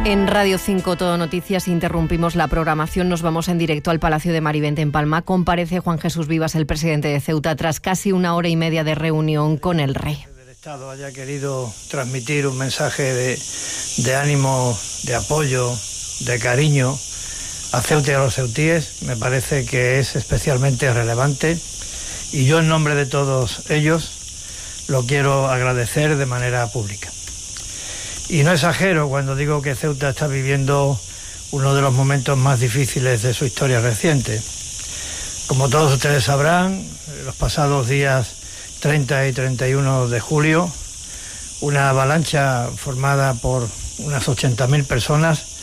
En Radio 5 Todo Noticias interrumpimos la programación, nos vamos en directo al Palacio de Marivente en Palma. Comparece Juan Jesús Vivas, el presidente de Ceuta, tras casi 1 hora y media de reunión con el rey. El Estado haya querido transmitir un mensaje de ánimo, de apoyo, de cariño a Ceuta y a los ceutíes, me parece que es especialmente relevante y yo en nombre de todos ellos lo quiero agradecer de manera pública. Y no exagero cuando digo que Ceuta está viviendo uno de los momentos más difíciles de su historia reciente. Como todos ustedes sabrán, los pasados días 30 y 31 de julio, una avalancha formada por unas 80.000 personas